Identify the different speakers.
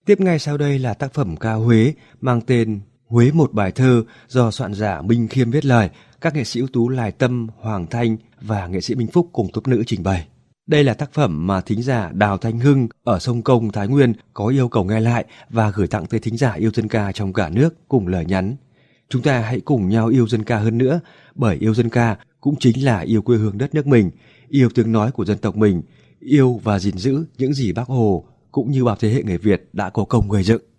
Speaker 1: Tiếp ngay sau đây là tác phẩm ca Huế mang tên Huế một bài thơ do soạn giả Minh Khiêm viết lời, các nghệ sĩ ưu tú Lài Tâm, Hoàng Thanh và nghệ sĩ Minh Phúc cùng tốp nữ trình bày. Đây là tác phẩm mà thính giả Đào Thanh Hưng ở Sông Công, Thái Nguyên có yêu cầu nghe lại và gửi tặng tới thính giả yêu dân ca trong cả nước cùng lời nhắn. Chúng ta hãy cùng nhau yêu dân ca hơn nữa, bởi yêu dân ca cũng chính là yêu quê hương đất nước mình, yêu tiếng nói của dân tộc mình, yêu và gìn giữ những gì Bác Hồ cũng như bao thế hệ người Việt đã có công gây dựng.